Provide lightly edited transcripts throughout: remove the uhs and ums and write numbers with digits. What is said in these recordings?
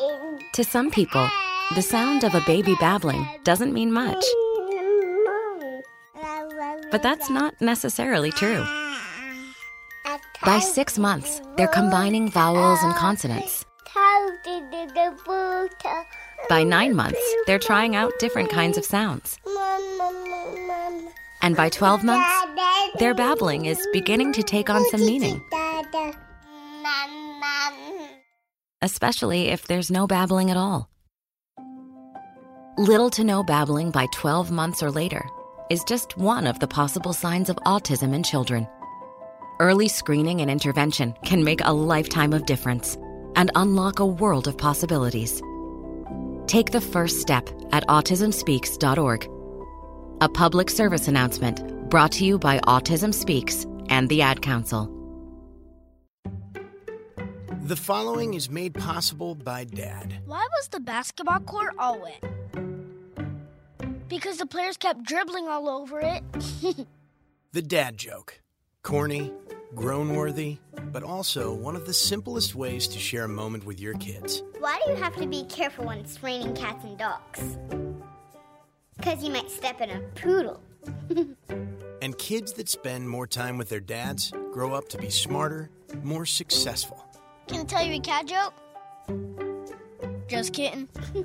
To some people, the sound of a baby babbling doesn't mean much. But that's not necessarily true. By 6 months, they're combining vowels and consonants. By 9 months, they're trying out different kinds of sounds. And by 12 months, their babbling is beginning to take on some meaning. Especially if there's no babbling at all. Little to no babbling by 12 months or later is just one of the possible signs of autism in children. Early screening and intervention can make a lifetime of difference and unlock a world of possibilities. Take the first step at autismspeaks.org. A public service announcement brought to you by Autism Speaks and the Ad Council. The following is made possible by Dad. Why was the basketball court all wet? Because the players kept dribbling all over it. The dad joke. Corny, grown-worthy, but also one of the simplest ways to share a moment with your kids. Why do you have to be careful when it's raining cats and dogs? Because you might step in a poodle. And kids that spend more time with their dads grow up to be smarter, more successful. Can I tell you a cat joke? Just kidding.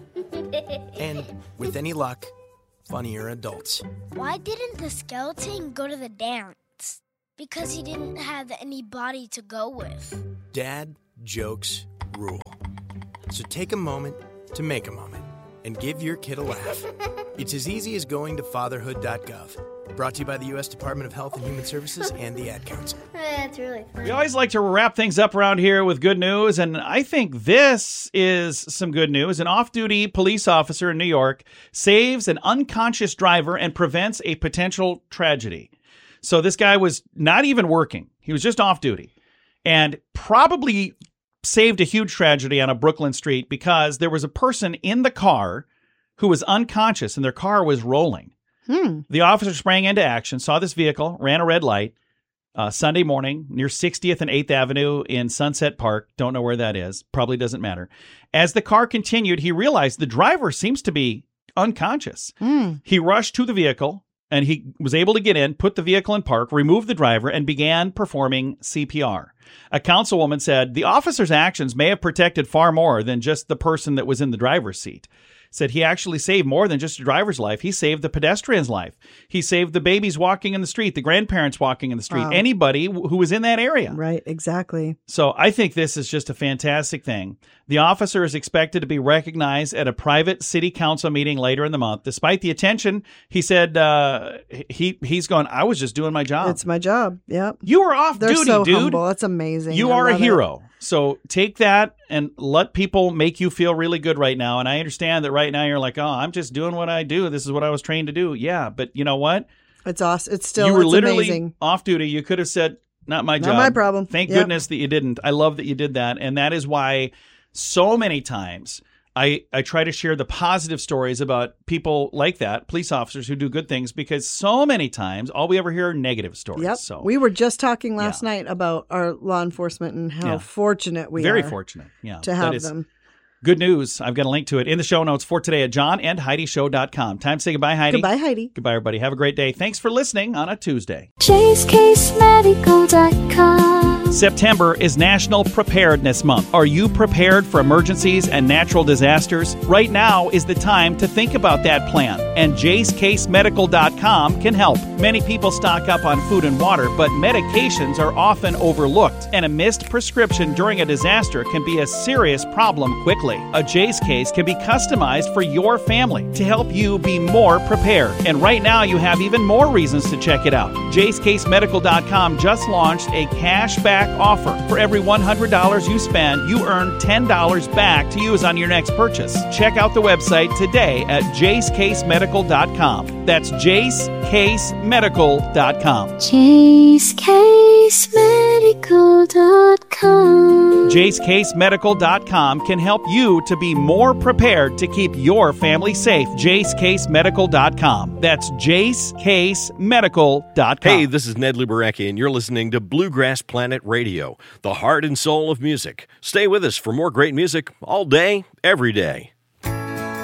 And with any luck, funnier adults. Why didn't the skeleton go to the dance? Because he didn't have anybody to go with. Dad jokes rule. So take a moment to make a moment and give your kid a laugh. It's as easy as going to fatherhood.gov. Brought to you by the U.S. Department of Health and Human Services and the Ad Council. That's really funny. We always like to wrap things up around here with good news, and I think this is some good news. An off-duty police officer in New York saves an unconscious driver and prevents a potential tragedy. So this guy was not even working. He was just off duty and probably saved a huge tragedy on a Brooklyn street because there was a person in the car who was unconscious and their car was rolling. The officer sprang into action, saw this vehicle, ran a red light Sunday morning near 60th and 8th Avenue in Sunset Park. Don't know where that is. Probably doesn't matter. As the car continued, he realized the driver seems to be unconscious. He rushed to the vehicle and he was able to get in, put the vehicle in park, remove the driver, and began performing CPR. A councilwoman said the officer's actions may have protected far more than just the person that was in the driver's seat. Said he actually saved more than just a driver's life. He saved the pedestrian's life. He saved the babies walking in the street, the grandparents walking in the street, anybody who was in that area. Right, exactly. So I think this is just a fantastic thing. The officer is expected to be recognized at a private city council meeting later in the month. Despite the attention, he said he's going, I was just doing my job. It's my job. Yep. You were off They're duty, so dude. humble. That's amazing. You are a hero. So take that and let people make you feel really good right now. And I understand that right now you're like, oh, I'm just doing what I do. This is what I was trained to do. Yeah, but you know what? It's awesome. It's still you were literally amazing. Off duty. You could have said, not my job. Not my problem. Thank goodness that you didn't. I love that you did that. And that is why so many times I try to share the positive stories about people like that, police officers who do good things, because so many times all we ever hear are negative stories. Yep. So we were just talking last night about our law enforcement and how fortunate we are. Very fortunate, to have them. Good news. I've got a link to it in the show notes for today at johnandheidishow.com. Time to say goodbye, Heidi. Goodbye, Heidi. Goodbye, everybody. Have a great day. Thanks for listening on a Tuesday. JaceCaseMedical.com. September is National Preparedness Month. Are you prepared for emergencies and natural disasters? Right now is the time to think about that plan, and JaceCaseMedical.com can help. Many people stock up on food and water, but medications are often overlooked, and a missed prescription during a disaster can be a serious problem quickly. A Jay's Case can be customized for your family to help you be more prepared. And right now you have even more reasons to check it out. JaceCaseMedical.com just launched a cashback offer. For every $100 you spend, you earn $10 back to use on your next purchase. Check out the website today at JaceCaseMedical.com. That's JaceCaseMedical.com. JaceCaseMedical.com. JaceCaseMedical.com. JaceCaseMedical.com can help you to be more prepared to keep your family safe. JaceCaseMedical.com. That's JaceCaseMedical.com. Hey, this is Ned Luberecki, and you're listening to Bluegrass Planet Radio, the heart and soul of music. Stay with us for more great music all day, every day.